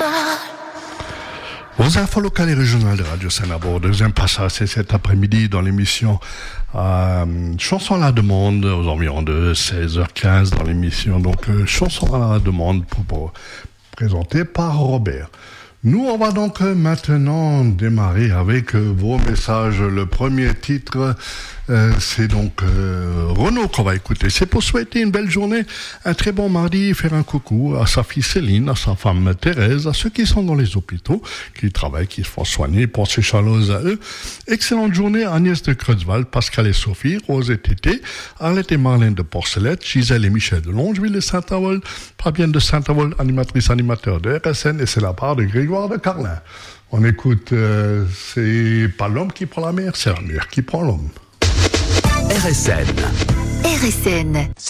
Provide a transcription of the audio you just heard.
Vos infos locales et régionales de Radio Saint-Labo, deuxième passage, c'est cet après-midi dans l'émission Chanson à la demande, aux environs de 16h15 dans l'émission. Donc, Chanson à la demande présentée par Robert. Nous, on va donc maintenant démarrer avec vos messages. Le premier titre, c'est donc Renaud qu'on va écouter. C'est pour souhaiter une belle journée, un très bon mardi, faire un coucou à sa fille Céline, à sa femme Thérèse, à ceux qui sont dans les hôpitaux, qui travaillent, qui se font soigner, pensez chaleureuse à eux. Excellente journée à Agnès de Creusval, Pascal et Sophie, Rose et Tété, Arlette et Marlène de Porcelette, Gisèle et Michel de Longeville et Saint-Avold, Fabienne de Saint-Avold, animatrice animateur de RSN, et c'est la part de Grégoire de Carlin. On écoute, c'est pas l'homme qui prend la mer, c'est la mer qui prend l'homme. RSN.